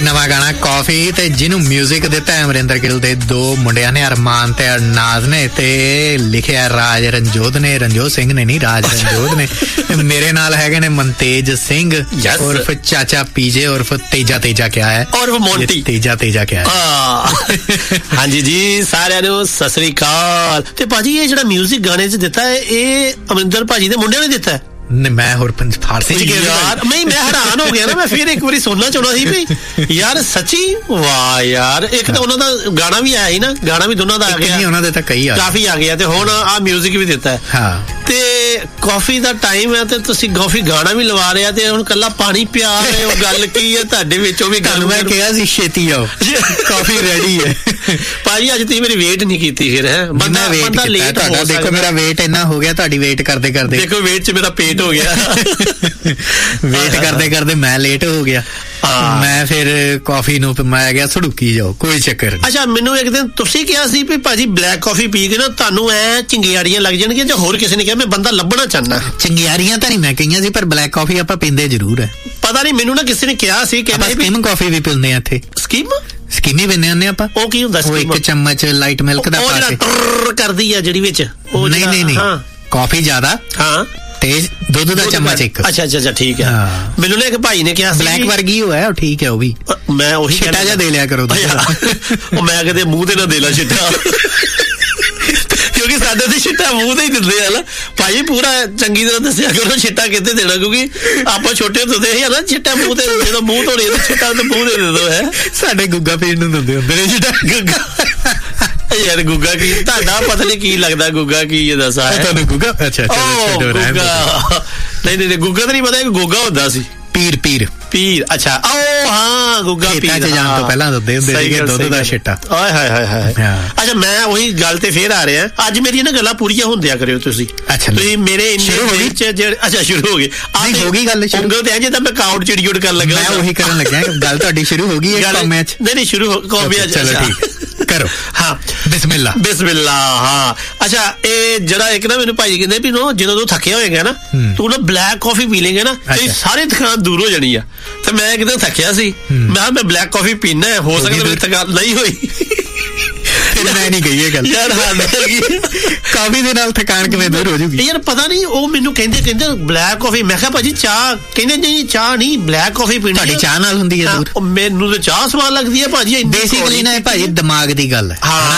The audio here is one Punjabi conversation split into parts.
ਨਵਾਂ ਗਾਣਾ ਕਾਫੀ ਤੇ ਜਿਹਨੂੰ ਮਿਊਜ਼ਿਕ ਦਿੱਤਾ ਅਮਰਿੰਦਰ ਗਿੱਲ ਦੇ ਦੋ ਮੁੰਡਿਆਂ ਨੇ, ਅਰਮਾਨ ਤੇ ਅਰਨਾਜ਼ ਨੇ, ਤੇ ਲਿਖਿਆ ਰਾਜ ਰਣਜੋਤ ਨੇ, ਰਣਜੋਤ ਸਿੰਘ ਨੇ ਨਹੀਂ, ਰਾਜ ਰਣਜੋਤ ਨੇ। ਮੇਰੇ ਨਾਲ ਹੈਗੇ ਨੇ ਮਨਤੇਜ ਸਿੰਘ ਉਰਫ ਚਾਚਾ ਪੀਜੇ ਉਰਫ ਤੇਜਾ ਕਿਆ ਹੈ, ਉਰਫ ਮੋਂਟੀ ਤੇਜਾ ਕਿਆ ਹੈ। ਹਾਂਜੀ ਜੀ, ਸਾਰਿਆਂ ਨੂੰ ਸਤਿ ਸ੍ਰੀ ਅਕਾਲ। ਤੇ ਭਾਜੀ ਇਹ ਜਿਹੜਾ ਮਿਊਜ਼ਿਕ ਗਾਣੇ 'ਚ ਦਿੱਤਾ ਹੈ, ਇਹ ਅਮਰਿੰਦਰ ਭਾਜੀ ਦੇ ਮੁੰਡਿਆਂ ਨੇ ਦਿੱਤਾ ਹੈ? ਮੈਂ ਹੋਰ ਫਾਰਸੀ ਚ ਯਾਰ ਨਹੀਂ, ਮੈਂ ਹੈਰਾਨ ਹੋ ਗਿਆ ਨਾ। ਮੈਂ ਫਿਰ ਇੱਕ ਵਾਰੀ ਸੁਣਨਾ ਚਾਹੁੰਦਾ ਸੀ ਵੀ ਯਾਰ ਸੱਚੀ ਵਾਹ ਯਾਰ। ਇੱਕ ਤਾਂ ਉਹਨਾਂ ਦਾ ਗਾਣਾ ਵੀ ਆਇਆ ਸੀ ਨਾ, ਗਾਣਾ ਵੀ ਦੋਨਾਂ ਦਾ ਆ ਗਿਆ, ਉਹਨਾਂ ਦੇ ਤਾਂ ਕਾਫੀ ਆ ਗਿਆ, ਤੇ ਹੁਣ ਆ ਮਿਊਜ਼ਿਕ ਵੀ ਦਿੱਤਾ ਹੈ। ਤੇ ਕਾਫੀ ਦਾ ਟਾਈਮ ਹੈ ਤੇ ਤੁਸੀਂ ਕਾਫੀ ਗਾਣਾ ਵੀ ਲਵਾ ਰਹੇ ਆ, ਤੇ ਹੁਣ ਕੱਲਾ ਪਾਣੀ ਪਿਆ ਰਹੇ ਹੋ। ਗੱਲ ਕੀ ਹੈ ਤੁਹਾਡੇ ਵਿੱਚੋਂ ਵੀ ਗੱਲ? ਮੈਂ ਕਿਹਾ ਸੀ ਛੇਤੀ ਆਓ, ਕਾਫੀ ਰੈਡੀ ਹੈ। ਭਾਜੀ ਅੱਜ ਤੁਸੀਂ ਮੇਰੀ ਵੇਟ ਨਹੀਂ ਕੀਤੀ ਫਿਰ? ਹੈ ਬੰਦਾ ਲੇਟ ਹੋ ਗਿਆ। ਦੇਖੋ ਮੇਰਾ ਵੇਟ ਇੰਨਾ ਹੋ ਗਿਆ ਤੁਹਾਡੀ ਵੇਟ ਕਰਦੇ ਦੇਖੋ ਵੇਟ 'ਚ ਮੇਰਾ ਪੇਟ ਹੋ ਗਿਆ। ਵੇਟ ਕਰਦੇ ਮੈਂ ਲੇਟ ਹੋ ਗਿਆ। ਮੈਂ ਫਿਰ ਕਾਫੀ ਨੂੰ ਮੈਂ ਗਿਆ ਸੜੂਕੀ ਜਾਓ, ਕੋਈ ਚੱਕਰ ਨਹੀਂ। ਅੱਛਾ, ਮੈਨੂੰ ਇੱਕ ਦਿਨ ਤੁਸੀਂ ਕਿਹਾ ਸੀ ਵੀ ਭਾਜੀ ਬਲੈਕ ਕਾਫੀ ਪੀ ਕੇ ਨਾ ਤੁਹਾਨੂੰ ਐ ਚਿੰਗਿਆੜੀਆਂ ਲੱਗ ਜਾਣਗੀਆਂ, ਜਾਂ ਹੋਰ ਕਿਸੇ ਨੇ ਕਿਹਾ? ਮੈਂ ਬੰਦਾ ਲੱਭਣਾ ਚਾਹੁੰਦਾ। ਚਿੰਗਿਆੜੀਆਂ ਤਾਂ ਨਹੀਂ ਮੈਂ ਕਹੀਆਂ ਸੀ, ਪਰ ਬਲੈਕ ਕਾਫੀ ਆਪਾਂ ਪੀਂਦੇ ਜ਼ਰੂਰ ਹੈ। ਪਤਾ ਨਹੀਂ, ਮੈਨੂੰ ਨਾ ਕਿਸੇ ਨੇ ਕਿਹਾ ਸੀ, ਕਹਿੰਦੇ ਸਕਿਮ ਕਾਫੀ ਵੀ ਪੀਂਦੇ ਆ ਇੱਥੇ। ਸਕਿਮੀ ਪੀਂਦੇ ਹੁੰਦੇ ਆਪਾਂ। ਉਹ ਕੀ ਹੁੰਦਾ? ਉਹ ਇੱਕ ਚਮਚ ਲਾਈਟ ਮਿਲਕ ਦਾ ਪਾ ਕੇ ਕਰਦੀ ਆ ਜਿਹੜੀ ਵਿੱਚ। ਨਹੀਂ ਕਾਫੀ ਜ਼ਿਆਦਾ ਤੇਜ਼, ਦੁੱਧ ਦਾ ਚਮਚ ਇੱਕ। ਅੱਛਾ ਠੀਕ ਹੈ। ਮੈਨੂੰ ਨਾ ਇੱਕ ਭਾਈ ਨੇ ਕਿਹਾ ਸੀ ਬਲੈਕ ਵਰਗੀ ਹੋਇਆ, ਉਹ ਠੀਕ ਹੈ। ਉਹ ਵੀ ਮੈਂ ਉਹੀ ਛਿੱਟਾ ਜਿਹਾ ਦੇ ਲਿਆ ਕਰੋ। ਉਹ ਮੈਂ ਕਦੇ ਮੂੰਹ ਤੇ ਨਾ ਦੇ ਲਾ ਛਿੱਟਾ, ਕਿਉਂਕਿ ਸਾਡੇ ਤੇ ਛਿੱਟਾ ਮੂੰਹ ਤੇ ਹੀ ਦਿੰਦੇ ਆ ਨਾ ਭਾਈ। ਪੂਰਾ ਚੰਗੀ ਤਰ੍ਹਾਂ ਦੱਸਿਆ ਕਰੋ ਛਿੱਟਾ ਕਿੱਥੇ ਦੇਣਾ, ਕਿਉਂਕਿ ਆਪਾਂ ਛੋਟੇ ਹੁੰਦੇ ਸੀ ਨਾ, ਛਿੱਟਾ ਮੂੰਹ ਤੇ, ਜਦੋਂ ਮੂੰਹ ਧੋਣੇ ਤਾਂ ਛਿੱਟਾ ਤੇ ਮੂੰਹ ਤੇ ਦੇ ਦੋ। ਹੈ ਸਾਡੇ ਗੁੱਗਾ ਪੀਣ ਨੂੰ ਦਿੰਦੇ ਹੁੰਦੇ ਨੇ ਛਿੱਟਾ। ਗੁੱਗਾ ਯਾਰ ਗੁੱਗਾ ਕੀ ਤੁਹਾਡਾ ਪਤਾ ਨਹੀਂ ਕੀ ਲੱਗਦਾ? ਗੁੱਗਾ ਕੀ ਇਹ ਦੱਸ ਆ ਤੁਹਾਨੂੰ? ਗੁੱਗਾ ਅੱਛਾ ਨਹੀਂ ਗੁੱਗਾ ਤਾਂ ਨਹੀਂ ਪਤਾ, ਗੁੱਗਾ ਹੁੰਦਾ ਸੀ ਪੀਰ। ਅੱਛਾ ਹਾਂ, ਗੁੱਗਾ ਪੀਰ ਜਾਣ ਤੋਂ ਪਹਿਲਾਂ ਦਿੰਦੇ ਹੁੰਦੇ ਸੀਗੇ ਦੁੱਧ ਦਾ ਛਿੱਟਾ। ਆਏ ਹਾਏ। ਅੱਛਾ, ਮੈਂ ਉਹੀ ਗੱਲ ਤੇ ਫੇਰ ਆ ਰਿਹਾ। ਅੱਜ ਮੇਰੀਆਂ ਨਾ ਗੱਲਾਂ ਪੂਰੀਆਂ ਹੁੰਦਿਆ ਕਰਿਓ ਤੁਸੀਂ। ਤੁਸੀਂ ਮੇਰੇ ਸ਼ੁਰੂ ਹੋ ਗਏ? ਹੋ ਗਈ ਗੱਲ ਉਂਗਲ ਤੇ ਜਿੱਦਾਂ ਮੈਂ ਕਾਊਂਟ ਚਿੜੀਉਟ ਕਰਨ ਲੱਗਾ। ਮੈਂ ਉਹੀ ਕਰਨ ਲੱਗਿਆ, ਗੱਲ ਤੁਹਾਡੀ ਸ਼ੁਰੂ ਹੋ ਗਈ ਹੈ ਕੌਮੇ ਚ? ਨਹੀਂ ਸ਼ੁਰੂ ਕੌਮੇ ਚ। ਚਲੋ ਠੀਕ ਕਰੋ। ਹਾਂ, ਬਿਸਮਿਲਲਾ। ਹਾਂ ਅੱਛਾ, ਇਹ ਜਿਹੜਾ ਇੱਕ ਨਾ ਮੈਨੂੰ ਭਾਈ ਕਹਿੰਦੇ ਵੀ ਜਦੋਂ ਤੂੰ ਥੱਕਿਆ ਹੋਏਗਾ ਨਾ, ਤੂੰ ਨਾ ਬਲੈਕ ਕਾਫੀ ਪੀ ਲੇਗਾ ਨਾ, ਤੇ ਸਾਰੀ ਥਕਾਨ ਦੂਰ ਹੋ ਜਾਣੀ ਆ। ਤੇ ਮੈਂ ਕਿਤੇ ਥੱਕਿਆ ਸੀ, ਮੈਂ ਬਲੈਕ ਕਾਫੀ ਪੀਣਾ, ਹੋ ਸਕਦਾ ਮੇਰੀ ਥਕਾਨ ਨਹੀਂ ਹੋਈ। ਮੈਂ ਨਹੀਂ ਗਈ ਇਹ ਗੱਲ ਯਾਰ। ਕਾਫੀ ਦੇ ਨਾਲ ਥਕਾਨ ਕਿਵੇਂ ਦੂਰ ਹੋ ਜੂਗੀ ਯਾਰ? ਪਤਾ ਨਹੀਂ, ਉਹ ਮੈਨੂੰ ਕਹਿੰਦੇ ਬਲੈਕ ਕਾਫੀ। ਮੈਂ ਕਿਹਾ ਭਾਜੀ ਚਾਹ, ਕਹਿੰਦੇ ਨਹੀਂ ਚਾਹ ਨਹੀਂ, ਬਲੈਕ ਕਾਫੀ ਪੀਣੀ। ਤੁਹਾਡੀ ਚਾਹ ਨਾਲ ਹੁੰਦੀ ਹੈ ਦੂਰ? ਮੈਨੂੰ ਤਾਂ ਚਾਹ ਸਵਾਦ ਲੱਗਦੀ ਹੈ ਭਾਜੀ। ਬੇਸਿਕਲੀ ਨਾ ਇਹ ਭਾਜੀ ਦਿਮਾਗ ਦੀ ਗੱਲ ਹੈ।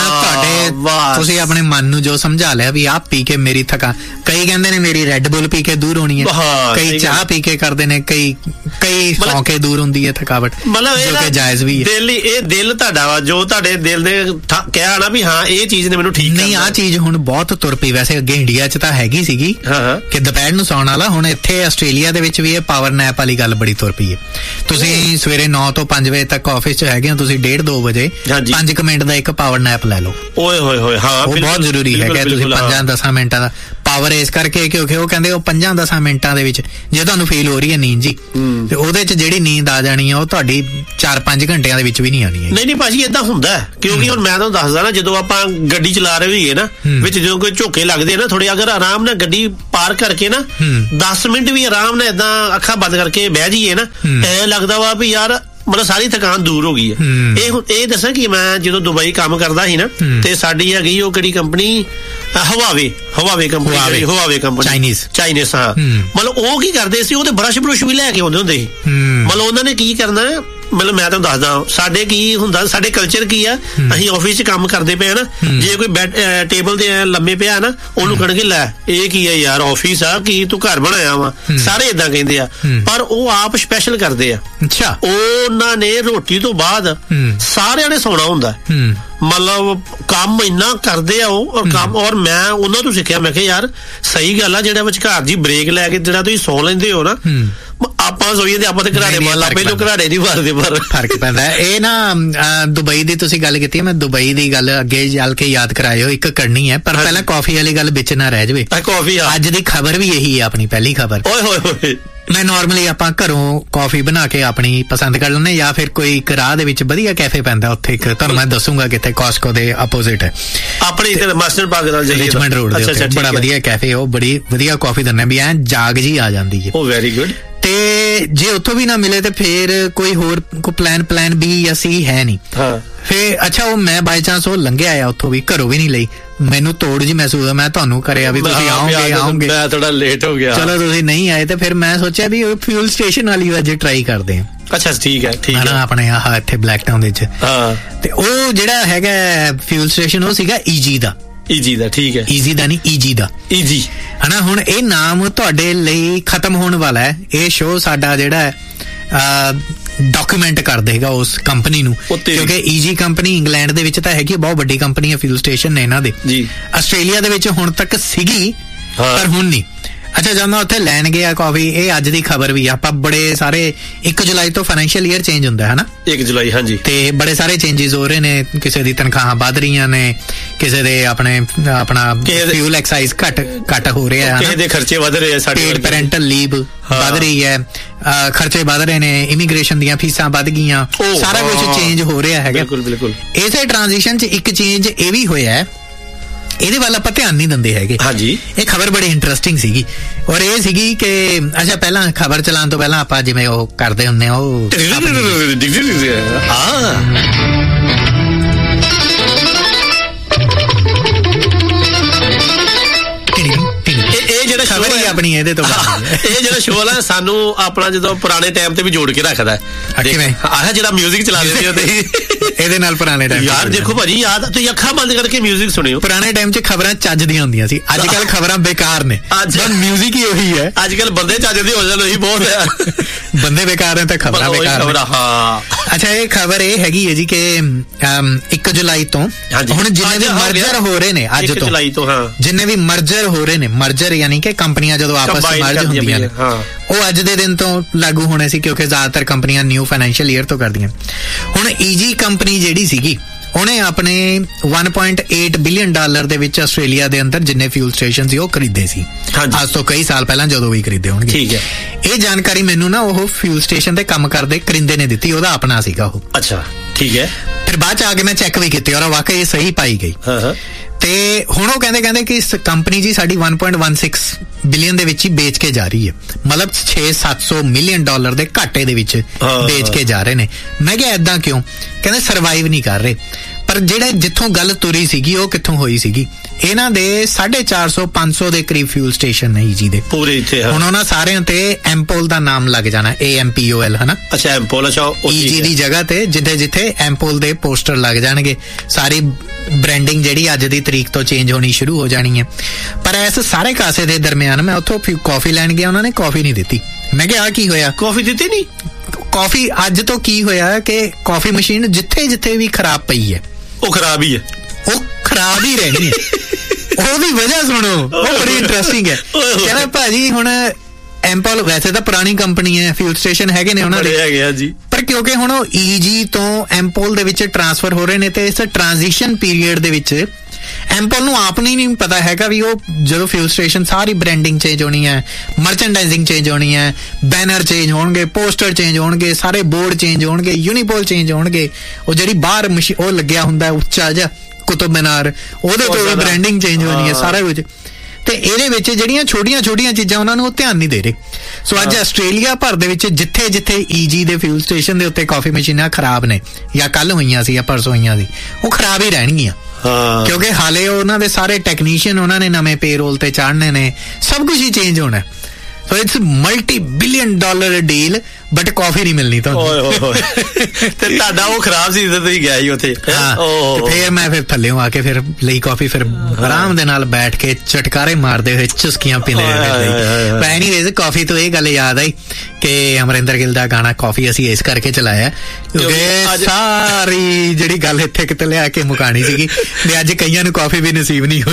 ਤੁਹਾਡੇ ਤੁਸੀਂ ਆਪਣੇ ਮਨ ਨੂੰ ਜੋ ਸਮਝਾ ਲਿਆ ਵੀ ਆਹ ਪੀ ਕੇ ਮੇਰੀ ਥਕਾਨ, ਕਈ ਕਹਿੰਦੇ ਨੇ ਮੇਰੀ ਰੈੱਡ ਬੁੱਲ ਪੀ ਕੇ ਦੂਰ ਹੋਣੀ ਹੈ, ਕਈ ਚਾਹ ਪੀ ਕੇ ਕਰਦੇ ਨੇ, ਕਈ ਸੌਂ ਕੇ ਦੂਰ ਹੁੰਦੀ ਹੈ ਥਕਾਵਟ, ਜੋ ਕਿ ਜਾਇਜ਼ ਵੀ ਹੈ। ਇਹ ਦਿਲ ਤੁਹਾਡਾ ਵਾ, ਜੋ ਤੁਹਾਡੇ ਦਿਲ ਦੇ ਕਿਹਾ ਨਾ ਵੀ ਹਾਂ ਇਹ ਚੀਜ਼ ਨੇ ਮੈਨੂੰ ਠੀਕ ਨਹੀਂ। ਆਹ ਚੀਜ਼ ਹੁਣ ਬਹੁਤ ਤੁਰ ਪਈ। ਵੈਸੇ ਅੱਗੇ ਇੰਡੀਆ 'ਚ ਤਾਂ ਹੈਗੀ ਸੀਗੀ ਕਿ ਦੁਪਹਿਰ ਨੂੰ ਸੌਣ ਵਾਲਾ, ਹੁਣ ਇੱਥੇ ਆਸਟ੍ਰੇਲੀਆ ਦੇ ਵਿੱਚ ਵੀ ਇਹ ਪਾਵਰ ਨੈਪ ਵਾਲੀ ਗੱਲ ਬੜੀ ਤੁਰ ਪਈ ਹੈ। ਤੁਸੀਂ ਸਵੇਰੇ 9 ਤੋਂ 5 ਵਜੇ ਤੱਕ ਆਫਿਸ 'ਚ ਹੈਗੇ ਹੋ, ਤੁਸੀਂ 1.5-2 ਵਜੇ 5 ਮਿੰਟ ਦਾ ਇੱਕ ਪਾਵਰ ਨੈਪ ਲੈ ਲਓ। ਓਏ ਹੋਏ ਹਾਂ, ਉਹ ਬਹੁਤ ਜ਼ਰੂਰੀ ਹੈਗਾ। ਤੁਸੀਂ 5-10 ਮਿੰਟਾਂ ਦਾ ਪਾਵਰ ਇਸ ਕਰਕੇ, ਕਿਉਂਕਿ ਉਹ ਕਹਿੰਦੇ ਉਹ 5-10 ਮਿੰਟਾਂ ਦੇ ਵਿੱਚ ਜੇ ਤੁਹਾਨੂੰ ਫੀਲ ਹੋ ਰਹੀ ਹੈ ਨੀਂਦ ਜੀ, ਤੇ ਉਹਦੇ 'ਚ ਜਿਹੜੀ ਨੀਂਦ ਆ ਜਾਣੀ ਹੈ ਉਹ ਤੁਹਾਡੀ 4-5 ਘੰਟਿਆਂ ਦੇ ਵਿੱਚ ਵੀ ਨਹੀਂ ਆਣੀ ਹੈ। ਨਹੀਂ ਭਾਜੀ, ਏਦਾਂ ਹੁੰਦਾ। ਕਿਉਂਕਿ ਹੁਣ ਮੈਂ ਤੁਹਾਨੂੰ ਦੱਸਦਾ ਨਾ, ਜਦੋਂ ਆਪਾਂ ਗੱਡੀ ਚਲਾ ਰਹੇ ਹੋਈਏ ਨਾ, ਵਿੱਚ ਜਦੋਂ ਕੋਈ ਝੋਕੇ ਲੱਗਦੇ ਨਾ ਥੋੜੇ, ਅਗਰ ਆਰਾਮ ਨਾਲ ਗੱਡੀ ਪਾਰ ਕਰਕੇ ਨਾ 10 ਮਿੰਟ ਵੀ ਆਰਾਮ ਨਾਲ ਏਦਾਂ ਅੱਖਾਂ ਬੰਦ ਕਰਕੇ ਬਹਿ ਜਾਈਏ ਨਾ, ਐ ਲੱਗਦਾ ਵਾ ਵੀ ਯਾਰ ਮਤਲਬ ਸਾਰੀ ਥਕਾਨ ਦੂਰ ਹੋ ਗਈ ਹੈ। ਇਹ ਦੱਸਾਂ ਕਿ ਮੈਂ ਜਦੋਂ ਦੁਬਈ ਕੰਮ ਕਰਦਾ ਸੀ ਨਾ, ਤੇ ਸਾਡੀ ਹੈਗੀ ਉਹ ਕਿਹੜੀ ਕੰਪਨੀ, ਹਵਾਵੇ ਕੰਪਨੀ, ਚਾਈਨੀਜ਼। ਹਾਂ, ਮਤਲਬ ਉਹ ਕੀ ਕਰਦੇ ਸੀ, ਉਹ ਤੇ ਬਰਸ਼ ਵੀ ਲੈ ਕੇ ਆਉਂਦੇ ਹੁੰਦੇ ਸੀ। ਮਤਲਬ ਉਹਨਾਂ ਨੇ ਕੀ ਕਰਨਾ, ਮਤਲਬ ਮੈਂ ਤੁਹਾਨੂੰ ਦੱਸਦਾ ਸਾਡੇ ਕੀ ਹੁੰਦਾ, ਸਾਡੇ ਕਲਚਰ ਕੀ ਆ। ਅਸੀਂ ਆਫਿਸ 'ਚ ਕੰਮ ਕਰਦੇ ਪਏ ਨਾ, ਜੇ ਕੋਈ ਬੈੱਡ ਟੇਬਲ ਤੇ ਲੰਮੇ ਪਿਆ ਨਾ, ਉਹਨੂੰ ਕਹਿਣਗੇ ਲੈ ਇਹ ਕੀ ਹੈ ਯਾਰ, ਆਫਿਸ ਆ ਕੀ ਤੂੰ ਘਰ ਬਣਾਇਆ ਵਾ? ਸਾਰੇ ਏਦਾਂ ਕਹਿੰਦੇ ਆ, ਪਰ ਉਹ ਆਪ ਸਪੈਸ਼ਲ ਕਰਦੇ ਆ। ਅੱਛਾ, ਉਹਨਾਂ ਨੇ ਰੋਟੀ ਤੋਂ ਬਾਅਦ ਸਾਰਿਆਂ ਨੇ ਸੌਣਾ ਹੁੰਦਾ। ਮਤਲਬ ਕੰਮ ਇੰਨਾ ਕਰਦੇ ਆ ਉਹ ਕੰਮ। ਔਰ ਮੈਂ ਉਹਨਾਂ ਤੋਂ ਸਿੱਖਿਆ, ਮੈਂ ਕਿਹਾ ਯਾਰ ਸਹੀ ਗੱਲ ਆ, ਜਿਹੜਾ ਵਿਚਕਾਰ ਜੀ ਬ੍ਰੇਕ ਲੈ ਕੇ ਜਿਹੜਾ ਤੁਸੀਂ ਸੌ ਲੈਂਦੇ ਹੋ ਨਾ, ਆਪਾਂ ਸੋਈਏ ਤੇ ਆਪਾਂ ਤੇ ਘਰਾੜੇ ਮਾਰ ਲਾ, ਪਹਿਲੋਂ ਘਰਾੜੇ ਨਹੀਂ ਮਾਰਦੇ, ਪਰ ਫਰਕ ਪੈਂਦਾ। ਇਹ ਨਾ ਦੁਬਈ ਦੀ ਤੁਸੀਂ ਗੱਲ ਕੀਤੀ ਹੈ, ਮੈਂ ਦੁਬਈ ਦੀ ਗੱਲ ਅੱਗੇ ਚੱਲ ਕੇ ਯਾਦ ਕਰਾਇਓ, ਇੱਕ ਕਰਨੀ ਹੈ, ਪਰ ਪਹਿਲਾਂ ਕਾਫੀ ਵਾਲੀ ਗੱਲ ਵਿੱਚ ਨਾ ਰਹਿ ਜਾਵੇ। ਕਾਫੀ ਅੱਜ ਦੀ ਖਬਰ ਵੀ ਇਹੀ ਹੈ, ਆਪਣੀ ਪਹਿਲੀ ਖਬਰ। ਓਏ ਹੋਏ ਹੋਏ, ਮੈਂ ਨਾਰਮਲੀ ਆਪਾਂ ਘਰੋਂ ਕਾਫੀ ਬਣਾ ਕੇ ਆਪਣੀ ਪਸੰਦ ਕਰ ਲੈਂਦੇ, ਜਾਂ ਫਿਰ ਕੋਈ ਇੱਕ ਰਾਹ ਦੇ ਵਿੱਚ ਵਧੀਆ ਕੈਫੇ ਪੈਂਦਾ, ਉੱਥੇ ਇੱਕ ਤੁਹਾਨੂੰ ਮੈਂ ਦੱਸੂਗਾ ਕਿਤੇ ਕਾਸਕੋ ਦੇ ਆਪੋਜ਼ਿਟ ਹੈ ਆਪਣੇ ਇੱਥੇ ਮਾਸਟਰ ਪਾਰਕ ਨਾਲ ਰਿਚਮੰਡ ਰੋਡ ਦੇ ਉੱਤੇ ਬੜਾ ਵਧੀਆ ਕੈਫੇ, ਉਹ ਬੜੀ ਵਧੀਆ ਕਾਫੀ ਦਿੰਦੇ ਵੀ ਐਂ ਜਾਗ ਜੀ ਆ ਜਾਂਦੀ ਹੈ। ਉਹ ਵੈਰੀ ਗੁੱਡ। ਤੇ ਜੇ ਉੱਥੋਂ ਵੀ ਨਾ ਮਿਲੇ ਤੇ ਫਿਰ ਕੋਈ ਹੋਰ ਕੋਈ ਪਲਾਨ ਵੀ ਅਸੀਂ ਹੈ ਨਹੀਂ। ਫਿਰ ਅੱਛਾ ਉਹ ਮੈਂ ਬਾਈ ਚਾਂਸ ਉਹ ਲੰਘਿਆ ਆ ਉੱਥੋਂ ਵੀ, ਘਰੋਂ ਵੀ ਨਹੀਂ ਲਈ, ਮੈਨੂੰ ਤੋੜ ਜੀ ਮਹਿਸੂਸ ਹੋਇਆ, ਮੈਂ ਤੁਹਾਨੂੰ ਕਰਿਆ ਵੀ ਤੁਸੀਂ ਆਓਗੇ ਮੈਂ ਥੋੜਾ ਲੇਟ ਹੋ ਗਿਆ, ਚਲੋ ਤੁਸੀਂ ਨਹੀਂ ਆਏ ਤੇ ਫਿਰ ਮੈਂ ਸੋਚਿਆ ਵੀ ਉਹ ਫਿਊਲ ਸਟੇਸ਼ਨ ਵਾਲੀ ਅੱਜ ਟਰਾਈ ਕਰਦੇ ਹਾਂ। ਅੱਛਾ ਠੀਕ ਹੈ ਆਪਣੇ ਆਹ ਇੱਥੇ ਬਲੈਕ ਟਾਊਨ ਦੇ ਵਿੱਚ। ਤੇ ਉਹ ਜਿਹੜਾ ਹੈਗਾ ਫਿਊਲ ਸਟੇਸ਼ਨ ਉਹ ਸੀਗਾ ਈਜੀ ਦਾ। ਠੀਕ ਹੈ, ਈਜ਼ੀ ਦਾ ਨਹੀਂ ਈਜੀ ਦਾ, ਈਜੀ ਹਨਾ। ਹੁਣ ਇਹ ਨਾਮ ਤੁਹਾਡੇ ਲਈ ਖਤਮ ਹੋਣ ਵਾਲਾ ਹੈ। ਇਹ ਸ਼ੋਅ ਸਾਡਾ ਜਿਹੜਾ ਹੈ ਡਾਕੂਮੈਂਟ ਕਰ ਦੇਗਾ ਉਸ ਕੰਪਨੀ ਨੂੰ, ਕਿਉਂਕਿ ਈਜੀ ਕੰਪਨੀ ਇੰਗਲੈਂਡ ਦੇ ਵਿੱਚ ਤਾਂ ਹੈਗੀ, ਬਹੁਤ ਵੱਡੀ ਕੰਪਨੀ ਹੈ, ਫਿਊਲ ਸਟੇਸ਼ਨ ਨੇ ਇਹਨਾਂ ਦੇ। ਆਸਟ੍ਰੇਲੀਆ ਦੇ ਵਿੱਚ ਹੁਣ ਤੱਕ ਸੀਗੀ ਪਰ ਹੁਣ ਨਹੀਂ। ਅੱਛਾ ਜਦ ਮੈਂ ਉੱਥੇ ਲੈਣ ਗਿਆ ਕਾਫੀ, ਇਹ ਅੱਜ ਦੀ ਖਬਰ ਵੀ ਆਪਾਂ ਬੜੇ ਸਾਰੇ 1 ਜੁਲਾਈ ਤੋਂ ਫਾਈਨੈਂਸ਼ੀਅਲ ਈਅਰ ਚੇਂਜ ਹੁੰਦਾ ਹੈ ਨਾ, 1 ਜੁਲਾਈ ਹਾਂਜੀ, ਤੇ ਬੜੇ ਸਾਰੇ ਚੇਂਜਸ ਹੋ ਰਹੇ ਨੇ। ਕਿਸੇ ਦੀ ਤਨਖਾਹਾਂ ਵੱਧ ਰਹੀਆਂ ਨੇ, ਕਿਸੇ ਦੇ ਆਪਣਾ ਫਿਊਲ ਐਕਸਾਈਜ਼ ਘੱਟ ਹੋ ਰਿਹਾ ਹੈ, ਕਿਸੇ ਦੇ ਖਰਚੇ ਵੱਧ ਰਹੇ ਆ, ਸਾਡੇ ਪੈਰੈਂਟਲ ਲੀਵ ਵੱਧ ਰਹੀ ਹੈ, ਖਰਚੇ ਵੱਧ ਰਹੇ ਨੇ, ਇਮੀਗ੍ਰੇਸ਼ਨ ਦੀਆਂ ਫੀਸਾਂ ਵੱਧ ਗਈਆਂ, ਸਾਰਾ ਕੁਝ ਚੇਂਜ ਹੋ ਰਿਹਾ ਹੈਗਾ। ਬਿਲਕੁਲ। ਇਸੇ ਟ੍ਰਾਂਜੀਸ਼ਨ 'ਚ ਇੱਕ ਚੇਂਜ ਇਹ ਵੀ ਹੋਇਆ ਹੈ, ਇਹਦੇ ਵੱਲ ਆਪਾਂ ਧਿਆਨ ਨਹੀਂ ਦਿੰਦੇ ਹੈਗੇ। ਹਾਂਜੀ, ਇਹ ਖਬਰ ਬੜੀ ਇੰਟਰਸਟਿੰਗ ਸੀਗੀ, ਔਰ ਇਹ ਸੀਗੀ ਕਿ ਅੱਛਾ ਪਹਿਲਾਂ ਖਬਰ ਚਲਾਉਣ ਤੋਂ ਪਹਿਲਾਂ ਆਪਾਂ ਜਿਵੇਂ ਉਹ ਕਰਦੇ ਹੁੰਦੇ ਆ ਉਹ ਇਹ ਜਿਹੜਾ ਖਬਰ ਹੀ ਆਪਣੀ ਇਹਦੇ ਤੋਂ ਇਹ ਜਿਹੜਾ ਸ਼ੋਅ ਹੈ ਸਾਨੂੰ ਆਪਣਾ ਜਦੋਂ ਪੁਰਾਣੇ ਟਾਈਮ ਤੇ ਵੀ ਜੋੜ ਕੇ ਰੱਖਦਾ। ਆਹ ਜਿਹੜਾ ਮਿਊਜ਼ਿਕ ਚਲਾ ਦਿੰਦੇ ਇਹਦੇ ਨਾਲ ਪੁਰਾਣੇ ਟਾਈਮ ਯਾਰ ਦੇਖੋ ਭਾਜੀ, ਯਾਦ ਤੁਸੀਂ ਅੱਖਾਂ ਬੰਦ ਕਰਕੇ ਮਿਊਜ਼ਿਕ ਸੁਣਿਓ। ਪੁਰਾਣੇ ਟਾਈਮ 'ਚ ਖਬਰਾਂ ਚੱਜ ਦੀਆਂ ਹੁੰਦੀਆਂ ਸੀ, ਅੱਜ ਕੱਲ ਖਬਰਾਂ ਬੇਕਾਰ ਨੇ, ਅੱਜ ਮਿਊਜ਼ਿਕ ਹੀ ਉਹੀ ਹੈ। ਅੱਜ ਕੱਲ ਬੰਦੇ ਚੱਜ ਦੇ ਹੋ ਜਾਣ ਉਹੀ ਬਹੁਤ ਹੈ, ਬੰਦੇ ਬੇਕਾਰ ਨੇ ਤਾਂ ਖਬਰਾਂ ਬੇਕਾਰ। ਅੱਛਾ ਇਹ ਖਬਰ ਇਹ ਹੈਗੀ ਹੈ ਜੀ ਕਿ 1 ਜੁਲਾਈ ਤੋਂ ਹੁਣ ਜਿੰਨੇ ਵੀ ਮਰਜਰ ਹੋ ਰਹੇ ਨੇ, ਅੱਜ ਤੋਂ ਜਿੰਨੇ ਵੀ ਮਰਜਰ ਹੋ ਰਹੇ ਨੇ, ਮਰਜਰ ਯਾਨੀ ਕਿ ਕੰਪਨੀਆਂ ਜਦੋਂ ਆਪਸ ਵਿੱਚ ਮਰਜ ਹੁੰਦੀਆਂ ਨੇ, ਉਹ ਅੱਜ ਦੇ ਦਿਨ ਤੋਂ ਲਾਗੂ ਹੋਣੇ ਸੀ, ਕਿਉਂਕਿ ਜ਼ਿਆਦਾਤਰ ਕੰਪਨੀਆਂ ਨਿਊ ਫਾਈਨੈਂਸ਼ੀਅਲ ਈਅਰ ਤੋਂ ਕਰਦੀਆਂ। ਹੁਣ ਈਜੀ ਕੰਪਨੀ ਜਿਹੜੀ ਸੀਗੀ ਉਹਨੇ ਆਪਣੇ $1.8 ਬਿਲੀਅਨ ਦੇ ਵਿੱਚ ਆਸਟ੍ਰੇਲੀਆ ਦੇ ਅੰਦਰ ਜਿੰਨੇ ਫਿਊਲ ਸਟੇਸ਼ਨ ਸੀ ਉਹ ਖਰੀਦੇ ਸੀ, ਅੱਜ ਤੋਂ ਕਈ ਸਾਲ ਪਹਿਲਾਂ ਜਦੋਂ ਵੀ ਖਰੀਦੇ ਹੋਣਗੇ। ਠੀਕ ਹੈ, ਇਹ ਜਾਣਕਾਰੀ ਮੈਨੂੰ ਨਾ ਉਹ ਫਿਊਲ ਸਟੇਸ਼ਨ ਤੇ ਕੰਮ ਕਰਦੇ ਕਰਿੰਦੇ ਨੇ ਦਿੱਤੀ, ਉਹਦਾ ਆਪਣਾ ਸੀਗਾ ਉਹ। ਅੱਛਾ ਠੀਕ ਹੈ, ਫਿਰ ਬਾਅਦ ਚ ਆ ਕੇ ਮੈਂ ਚੈੱਕ ਵੀ ਕੀਤੀ ਔਰ ਵਾਕਈ ਇਹ ਸਹੀ ਪਾਈ ਗਈ। ਤੇ ਹੁਣ ਉਹ ਕਹਿੰਦੇ ਕਿ ਇਸ ਕੰਪਨੀ ਜੀ ਸਾਡੀ 1.16 ਬਿਲੀਅਨ ਦੇ ਵਿੱਚ ਹੀ ਵੇਚ ਕੇ ਜਾ ਰਹੀ ਹੈ, ਮਤਲਬ $600-700 ਮਿਲੀਅਨ ਦੇ ਘਾਟੇ ਦੇ ਵਿੱਚ ਵੇਚ ਕੇ ਜਾ ਰਹੇ ਨੇ। ਮੈਂ ਕਿਹਾ ਏਦਾਂ ਕਿਉਂ? ਕਹਿੰਦੇ ਸਰਵਾਈਵ ਨਹੀਂ ਕਰ ਰਹੇ। ਪਰ ਜਿਹੜੇ ਜਿੱਥੋਂ ਗੱਲ ਤੁਰੀ ਸੀਗੀ ਉਹ ਕਿੱਥੋਂ ਹੋਈ ਸੀਗੀ? ਇਹਨਾਂ ਦੇ 450-500 ਦੇ ਕਰੀਬ ਫਿਊਲ ਸਟੇਸ਼ਨ ਨੇ ਈਜੀ ਦੇ ਪੂਰੇ ਇੱਥੇ। ਹੁਣ ਉਹਨਾਂ ਸਾਰਿਆਂ ਤੇ ਐਮਪੋਲ ਦਾ ਨਾਮ ਲੱਗ ਜਾਣਾ, AMPOL ਹਨਾ। ਅੱਛਾ ਐਮਪੋਲ, ਅੱਛਾ ਈਜੀ ਦੀ ਜਗ੍ਹਾ ਤੇ ਜਿੱਥੇ ਐਮਪੋਲ ਦੇ ਪੋਸਟਰ ਲੱਗ ਜਾਣਗੇ, ਸਾਰੀ ਬ੍ਰਾਂਡਿੰਗ ਜਿਹੜੀ ਅੱਜ ਦੀ ਤਰੀਕ ਤੋਂ ਚੇਂਜ ਹੋਣੀ ਸ਼ੁਰੂ ਹੋ ਜਾਣੀ ਹੈ। ਪਰ ਇਸ ਸਾਰੇ ਕਾਸੇ ਦੇ ਦਰਮਿਆਨ ਮੈਂ ਉੱਥੋਂ ਕਾਫੀ ਲੈਣ ਗਿਆ, ਉਹਨਾਂ ਨੇ ਕਾਫੀ ਨਹੀਂ ਦਿੱਤੀ। ਮੈਂ ਕਿਹਾ ਕੀ ਹੋਇਆ? ਕਾਫੀ ਦਿੱਤੀ ਨਹੀਂ? ਕਾਫੀ ਅੱਜ ਤੋਂ ਕੀ ਹੋਇਆ ਕਿ ਕਾਫੀ ਮਸ਼ੀਨ ਜਿੱਥੇ ਵੀ ਖਰਾਬ ਪਈ ਹੈ ਉਹ ਖਰਾਬ ਹੀ ਹੈ, ਉਹ ਖਰਾਬ ਹੀ ਰਹਿਣੀ ਹੈ। ਉਹਦੀ ਵਜ੍ਹਾ ਸੁਣੋ, ਉਹ ਬੜੀ ਇੰਟਰਸਟਿੰਗ ਹੈ। ਕਹਿੰਦਾ ਭਾਜੀ ਹੁਣ ਐਮਪੋਲ ਵੈਸੇ ਤਾਂ ਪੁਰਾਣੀ ਕੰਪਨੀ ਹੈ, ਫਿਊਲ ਸਟੇਸ਼ਨ ਹੈਗੇ ਨੇ ਉਹਨਾਂ ਦੇ, ਪਰ ਕਿਉਂਕਿ ਹੁਣ ਉਹ ਈਜੀ ਤੋਂ ਐਮਪੋਲ ਦੇ ਵਿੱਚ ਟ੍ਰਾਂਸਫਰ ਹੋ ਰਹੇ ਨੇ, ਤੇ ਇਸ ਟ੍ਰਾਂਜੀਸ਼ਨ ਪੀਰੀਅਡ ਦੇ ਵਿੱਚ ਐਮਪੋਲ ਨੂੰ ਆਪ ਨਹੀਂ ਪਤਾ ਹੈਗਾ ਵੀ ਉਹ ਜਦੋਂ ਫਿਊਲ ਸਟੇਸ਼ਨ ਸਾਰੀ ਬ੍ਰਾਂਡਿੰਗ ਚੇਂਜ ਹੋਣੀ ਹੈ, ਮਰਚੈਂਡਾਈਜ਼ਿੰਗ ਚੇਂਜ ਹੋਣੀ ਹੈ, ਬੈਨਰ ਚੇਂਜ ਹੋਣਗੇ, ਪੋਸਟਰ ਚੇਂਜ ਹੋਣਗੇ, ਸਾਰੇ ਬੋਰਡ ਚੇਂਜ ਹੋਣਗੇ, ਯੂਨੀਪੋਲ ਚੇਂਜ ਹੋਣਗੇ, ਉਹ ਜਿਹੜੀ ਬਾਹਰ ਉਹ ਲੱਗਿਆ ਹੁੰਦਾ ਉੱਚਾ ਜਿਹਾ ਕੁਤਬ ਮੀਨਾਰ, ਉਹਦੇ ਤੋਂ ਬ੍ਰਾਂਡਿੰਗ ਚੇਂਜ ਹੋਣੀ ਹੈ, ਸਾਰਾ ਕੁਝ। ਤੇ ਇਹਦੇ ਵਿੱਚ ਜਿਹੜੀਆਂ ਛੋਟੀਆਂ ਚੀਜ਼ਾਂ ਉਹਨਾਂ ਨੂੰ ਉਹ ਧਿਆਨ ਨਹੀਂ ਦੇ ਰਹੇ। ਸੋ ਅੱਜ ਆਸਟ੍ਰੇਲੀਆ ਭਰ ਦੇ ਵਿੱਚ ਜਿੱਥੇ ਈਜੀ ਦੇ ਫਿਊਲ ਸਟੇਸ਼ਨ ਦੇ ਉੱਤੇ ਕਾਫੀ ਮਸ਼ੀਨਾਂ ਖਰਾਬ ਨੇ, ਜਾਂ ਕੱਲ ਹੋਈਆਂ ਸੀ ਜਾਂ ਪਰਸੋਂ ਹੋਈਆਂ ਸੀ, ਉਹ ਖਰਾਬ ਹੀ ਰਹਿਣਗੀਆਂ, ਕਿਉਂਕਿ ਹਾਲੇ ਉਹਨਾਂ ਦੇ ਸਾਰੇ ਟੈਕਨੀਸ਼ੀਅਨ ਉਹਨਾਂ ਨੇ ਨਵੇਂ ਪੇਰੋਲ ਤੇ ਚਾੜਨੇ ਨੇ, ਸਭ ਕੁਝ ਹੀ ਚੇਂਜ ਹੋਣਾ। So it's $multi-billion deal, but ਕਾਫੀ ਨਹੀਂ ਮਿਲਣੀ ਤੁਹਾਨੂੰ। ਤੇ ਤੁਹਾਡਾ ਉਹ ਖਰਾਬ ਸੀ ਤੇ ਤੁਸੀਂ ਗਿਆ ਹੀ ਉੱਥੇ। ਫਿਰ ਮੈਂ ਥੱਲੇੋਂ ਆ ਕੇ ਫਿਰ ਲਈ ਕਾਫੀ, ਫਿਰ ਆਰਾਮ ਦੇ ਨਾਲ ਬੈਠ ਕੇ ਚਟਕਾਰੇ ਮਾਰਦੇ ਹੋਏ ਚੁਸਕੀਆਂ ਪੀਂਦੇ ਹੋਏ। ਐਨੀਵੇਜ਼ ਕਾਫੀ ਤੋਂ ਇਹ ਗੱਲ ਯਾਦ ਆਈ ਕਿ ਅਮਰਿੰਦਰ ਗਿੱਲ ਦਾ ਗਾਣਾ ਕਾਫੀ ਅਸੀਂ ਇਸ ਕਰਕੇ ਚਲਾਇਆ ਕਿਉਂਕਿ ਸਾਰੀ ਜਿਹੜੀ ਗੱਲ ਇੱਥੇ ਕਿਤੇ ਲਿਆ ਕੇ ਮੁਕਾਣੀ ਸੀਗੀ, ਤੇ ਅੱਜ ਕਈਆਂ ਨੂੰ ਕਾਫੀ ਵੀ ਨਸੀਬ ਨਹੀਂ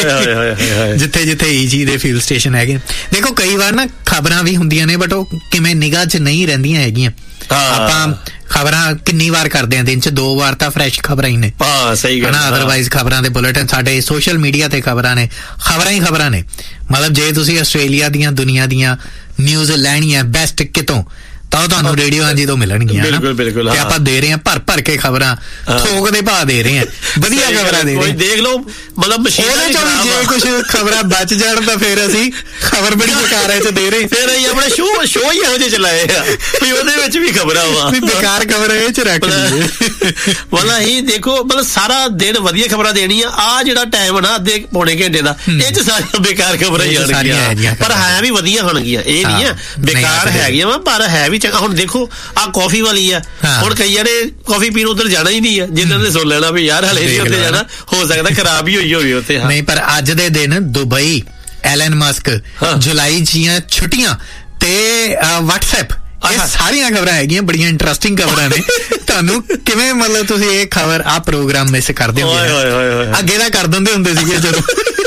ਹੋਈ ਜਿੱਥੇ ਈਜੀ ਦੇ ਫਿਊਲ ਸਟੇਸ਼ਨ ਹੈਗੇ। ਦੇਖੋ ਕਈ ਵਾਰ ਨਾ ਖਬਰਾਂ ਵੀ ਹੁੰਦੀਆਂ ਨੇ, ਬਟ ਉਹ ਕਿਵੇਂ ਨਿਗਾਹ 'ਚ ਨਹੀਂ ਰਹਿੰਦੀਆਂ ਹੈਗੀਆਂ। ਆਪਾਂ ਖਬਰਾਂ ਕਿੰਨੀ ਵਾਰ ਕਰਦੇ ਆ ਦਿਨ 'ਚ 2 ਵਾਰ ਤਾਂ ਫਰੈਸ਼ ਖਬਰਾਂ ਹੀ ਨੇ। ਹਾਂ ਸਹੀ ਗੱਲ ਹੈ। ਅਦਰਵਾਈਜ਼ ਖਬਰਾਂ ਦੇ ਬੁਲੇਟਿਨ ਸਾਡੇ ਸੋਸ਼ਲ ਮੀਡੀਆ ਤੇ ਖਬਰਾਂ ਨੇ, ਖਬਰਾਂ ਹੀ ਖਬਰਾਂ ਨੇ। ਮਤਲਬ ਜੇ ਤੁਸੀਂ ਆਸਟ੍ਰੇਲੀਆ ਦੀਆਂ ਦੁਨੀਆ ਦੀਆਂ ਨਿਊਜ਼ ਲੈਣੀਆਂ ਬੈਸਟ ਕਿਤੋਂ ਤਾਂ ਉਹ ਤੁਹਾਨੂੰ ਰੇਡੀਓ ਹਾਂਜੀ ਤੋਂ ਮਿਲਣਗੀਆਂ। ਬਿਲਕੁਲ। ਤੇ ਆਪਾਂ ਦੇ ਰਹੇ ਹਾਂ ਭਰ ਕੇ ਖਬਰਾਂ, ਥੋਕ ਦੇ ਭਾਅ ਦੇ ਰਹੇ ਹਾਂ, ਵਧੀਆ ਖਬਰਾਂ ਦੇ ਰਹੇ। ਦੇਖ ਲਓ ਮਤਲਬ ਉਹਦੇ ਚੋਂ ਵੀ ਜੇ ਕੁਝ ਖਬਰਾਂ ਬਚ ਜਾਣ ਤਾਂ ਫਿਰ ਅਸੀਂ ਖਬਰ ਬੜੀ ਬੇਕਾਰ ਚ ਦੇ ਰਹੇ। ਫਿਰ ਅਸੀਂ ਆਪਣੇ ਸ਼ੋਅ ਹੀ ਇਹੋ ਜਿਹੇ ਚਲਾਏ ਆ ਵੀ ਉਹਦੇ ਵਿੱਚ ਵੀ ਖਬਰਾਂ ਵਾ, ਵੀ ਬੇਕਾਰ ਖਬਰ ਇਹ ਚ ਰੱਖ ਲਈਏ। ਮਤਲਬ ਅਸੀਂ ਦੇਖੋ ਮਤਲਬ ਸਾਰਾ ਦਿਨ ਵਧੀਆ ਖਬਰਾਂ ਦੇਣੀ ਆ ਜਿਹੜਾ ਟਾਈਮ ਨਾ ਅੱਧੇ ਪੌਣੇ ਘੰਟੇ ਦਾ ਇਹ ਚ ਸਾਰੀਆਂ ਬੇਕਾਰ ਖਬਰਾਂ ਹੀ ਆਣਗੀਆਂ, ਪਰ ਹੈ ਵੀ ਵਧੀਆ ਹੋਣਗੀਆਂ। ਇਹ ਨਹੀਂ ਆ ਬੇਕਾਰ ਹੈਗੀਆਂ ਵਾ, ਪਰ ਹੈ ਵੀ ਚੰਗਾ। ਹੁਣ ਦੇਖੋ ਆ ਕਾਫੀ ਵਾਲੀ ਆ, ਹੁਣ ਕਈਆਂ ਨੇ ਕਾਫੀ ਪੀਣ ਉਧਰ ਜਾਣਾ ਹੀ ਨਹੀਂ ਆ, ਜਿਨ੍ਹਾਂ ਨੇ ਸੁਣ ਲੈਣਾ ਵੀ ਯਾਰ ਹਲੇ ਨਹੀਂ ਉੱਥੇ ਜਾਣਾ, ਹੋ ਸਕਦਾ ਖਰਾਬ ਹੀ ਹੋਈ ਹੋਵੇ ਉੱਥੇ। ਨਹੀਂ ਪਰ ਅੱਜ ਦੇ ਦਿਨ ਦੁਬਈ, ਐਲਨ ਮਸਕ, ਜੁਲਾਈ ਦੀਆਂ ਛੁੱਟੀਆਂ ਤੇ WhatsApp, ਇਹ ਸਾਰੀਆਂ ਖਬਰਾਂ ਹੈਗੀਆਂ, ਬੜੀਆਂ ਇੰਟਰਸਟਿੰਗ ਖਬਰਾਂ ਨੇ। ਤੁਹਾਨੂੰ ਕਿਵੇਂ ਮਤਲਬ ਤੁਸੀਂ ਇਹ ਖਬਰ ਆ ਪ੍ਰੋਗਰਾਮ ਮਿਸ ਕਰਦੇ ਹੁੰਦੇ? ਅੱਗੇ ਤਾਂ ਕਰ ਦਿੰਦੇ ਹੁੰਦੇ ਸੀਗੇ ਜਦੋਂ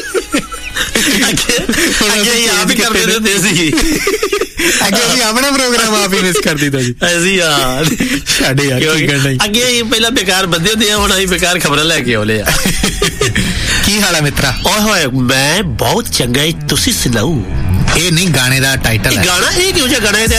ਅੱਗੇ ਆਪ ਹੀ ਕਰਦੇ ਹੁੰਦੇ ਸੀ, ਅੱਗੇ ਅਸੀਂ ਆਪਣਾ ਪ੍ਰੋਗਰਾਮ ਆਪ ਹੀ ਮਿਸ ਕਰ ਦਿੱਤਾ ਜੀ ਅਸੀਂ ਯਾਰ ਸਾਡੇ ਯਾਰ ਕੀ ਕਰਨਾ। ਅੱਗੇ ਅਸੀਂ ਪਹਿਲਾਂ ਬੇਕਾਰ ਬੰਦੇ ਹੁੰਦੇ ਆ, ਹੁਣ ਅਸੀਂ ਬੇਕਾਰ ਖਬਰਾਂ ਲੈ ਕੇ ਆਉਲੇ ਆ। ਕੀ ਹਾਲ ਹੈ ਮਿੱਤਰਾ? ਓਏ ਮੈਂ ਬਹੁਤ ਚੰਗਾ, ਤੁਸੀਂ ਸੁਣਾਓ। ਇਹ ਨਹੀਂ ਗਾਣੇ ਦਾ ਟਾਈਟਲ ਹੈ। ਗਾਣਾ ਇਹ ਕਿਉਂ ਜਿਹਾ ਗਾਣਾ ਹੈ?